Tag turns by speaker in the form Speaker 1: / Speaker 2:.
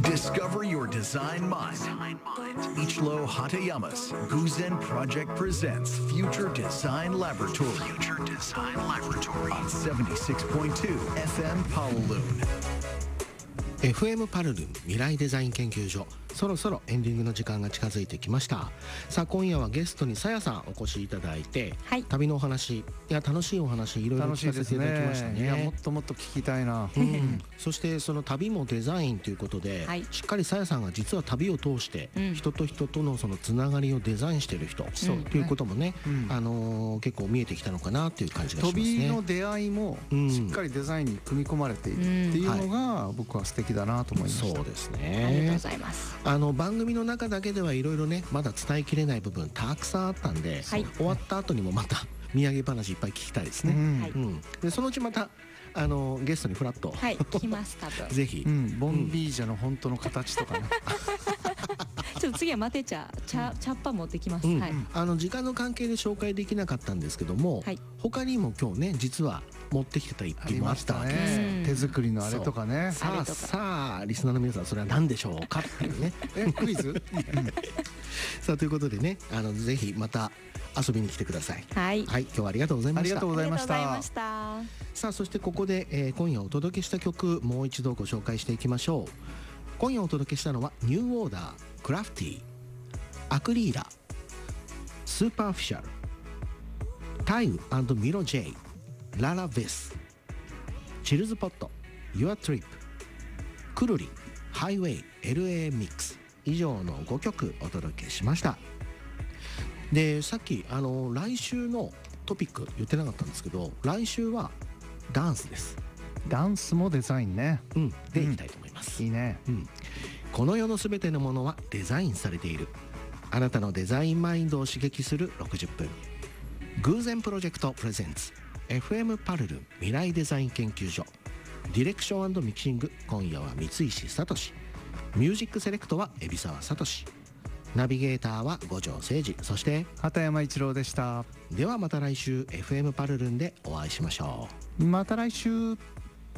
Speaker 1: Discover your design mind. Ichiro Hatayama's Guzen Project presents Future Design Laboratory. On 76.2 FM Kowloon.
Speaker 2: FM パルルン未来デザイン研究所、そろそろエンディングの時間が近づいてきました。さあ今夜はゲストにさやさんお越しいただいて、
Speaker 3: はい、
Speaker 2: 旅のお話、いや楽しいお話いろいろ聞かせていただきましたね。
Speaker 4: いやもっともっと聞きたいな、
Speaker 2: そしてその旅もデザインということで、
Speaker 3: はい、
Speaker 2: しっかりさやさんが実は旅を通して、人と人とのそのつながりをデザインしている人、ということもね、結構見えてきたのかなという感じがしますね。
Speaker 4: 旅の出会いもしっかりデザインに組み込まれているっていうのが僕は素敵だなと思いました。
Speaker 2: そうですね。
Speaker 3: ありがとうございます。
Speaker 2: 番組の中だけではいろいろねまだ伝えきれない部分たくさんあったんで、終わった後にもまた土産話いっぱい聞きたいですね。でそのうちまたゲストにフラッと
Speaker 3: 来ます多分
Speaker 2: ぜひ、
Speaker 4: ボンビージャの本当の形とかね
Speaker 3: ちょっと次はマテ茶っ葉持ってきます。
Speaker 2: 時間の関係で紹介できなかったんですけども、他にも今日ね実は持ってきてた一品もあったわけですよ。
Speaker 4: 手作りのあれとかね。
Speaker 2: さあリスナーの皆さんそれは何でしょうかっていうね
Speaker 4: クイズ
Speaker 2: さあということでねぜひまた遊びに来てください。はい、今日はありがとうございました。
Speaker 4: ありがとうございました。
Speaker 2: さあそしてここで、今夜お届けした曲もう一度ご紹介していきましょう。今夜お届けしたのはニューオーダー、クラフティ、アクリーラ、スーパーフィシャル、タイム&ミロ J、ララヴェス、チルズポット、Your Trip、クルリ、ハイウェイ、LA ミックス、以上の5曲お届けしました。でさっき来週のトピック言ってなかったんですけど、来週はダンスです。
Speaker 4: ダンスもデザインね、
Speaker 2: でいきたいと思います。
Speaker 4: いいね、
Speaker 2: この世のすべてのものはデザインされている。あなたのデザインマインドを刺激する60分。偶然プロジェクトプレゼンツ FM パルルン未来デザイン研究所。ディレクション&ミキシング、今夜は三石聡。ミュージックセレクトは海老沢聡。ナビゲーターは五条誠二、そして
Speaker 4: 畑山一郎でした。
Speaker 2: ではまた来週 FM パルルンでお会いしましょう。
Speaker 4: また来週。